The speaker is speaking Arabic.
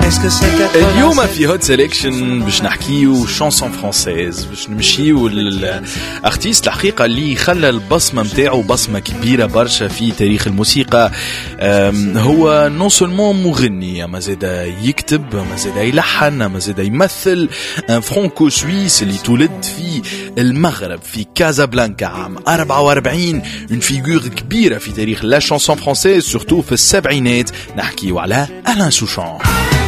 اليوم في هوت سيليكشن باش نحكيو شانسون فرانسيز، باش نمشيو للارتيست الحقيقه اللي خلى البصمه نتاعو بصمه كبيره برشا في تاريخ الموسيقى. هو نون سولمون مغني، اما زادا يكتب، اما زادا يلحن، اما زادا يمثل. ان فرانكو سويس اللي تولد في المغرب في كازابلانكا عام 44، اون فيغور كبيره في تاريخ لا شانسون فرانسيز سورتو في السبعينات. نحكيو على ألان سوشان.